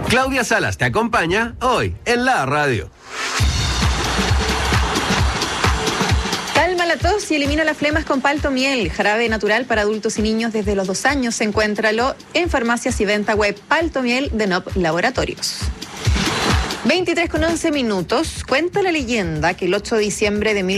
Claudia Salas te acompaña hoy en la radio. Calma la tos y elimina las flemas con Palto Miel, jarabe natural para adultos y niños desde los 2 años. Encuéntralo en farmacias y venta web. Palto Miel de NOP Laboratorios. 23:11. Cuenta la leyenda que el 8 de diciembre de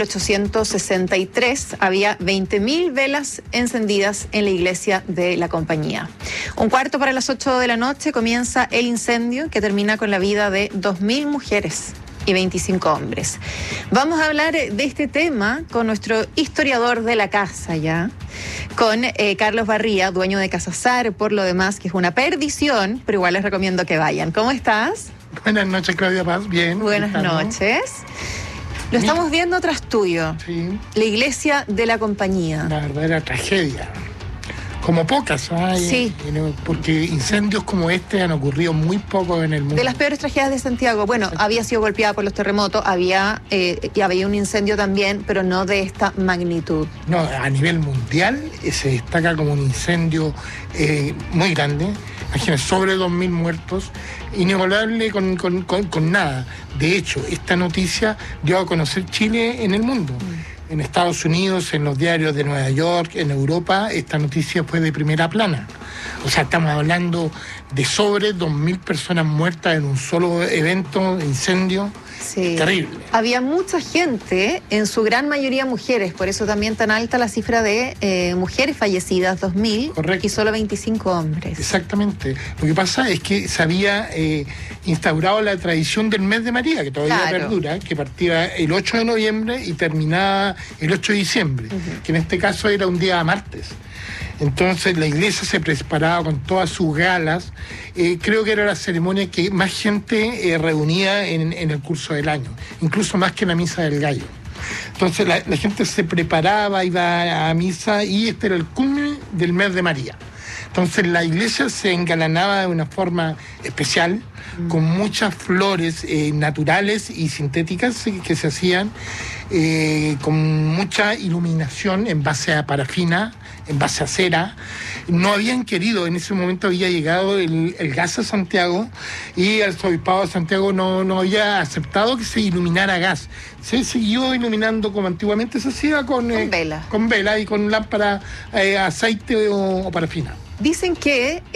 1863 había 20.000 velas encendidas en la iglesia de la compañía. 7:45 de la noche comienza el incendio que termina con la vida de 2.000 mujeres y 25 hombres. Vamos a hablar de este tema con nuestro historiador de la casa ya, con Carlos Barría, dueño de Casasar, por lo demás, que es una perdición, pero igual les recomiendo que vayan. ¿Cómo estás? Buenas noches, Claudia Paz. Bien. Buenas noches. Lo estamos viendo tras tuyo. Sí. La iglesia de la compañía. La verdadera tragedia. Como pocas, Sí. Porque incendios como este han ocurrido muy poco en el mundo. De las peores tragedias de Santiago. Bueno, había sido golpeada por los terremotos, y había un incendio también, pero no de esta magnitud. No, a nivel mundial se destaca como un incendio muy grande. Imagínense, sobre 2.000 muertos, inigualable con nada. De hecho, esta noticia dio a conocer Chile en el mundo. En Estados Unidos, en los diarios de Nueva York, en Europa, esta noticia fue de primera plana. O sea, estamos hablando de sobre 2.000 personas muertas en un solo evento, incendio. Sí. Terrible. Había mucha gente, en su gran mayoría mujeres, por eso también tan alta la cifra de mujeres fallecidas, 2.000. Correcto. Y solo 25 hombres. Exactamente. Lo que pasa es que se había instaurado la tradición del mes de María, que todavía perdura, que partía el 8 de noviembre y terminaba el 8 de diciembre, que en este caso era un día martes. Entonces la iglesia se preparaba con todas sus galas. Creo que era la ceremonia que más gente reunía en el curso del año, incluso más que la misa del gallo. Entonces la gente se preparaba, iba a misa, y este era el culmen del mes de María. Entonces la iglesia se engalanaba de una forma especial, con muchas flores naturales y sintéticas que se hacían, con mucha iluminación en base a parafina, en base a cera. No habían querido, en ese momento había llegado el gas a Santiago, y el arzobispado de Santiago no había aceptado que se iluminara gas. Se siguió iluminando como antiguamente se hacía con vela y con lámpara, aceite o parafina. Dicen que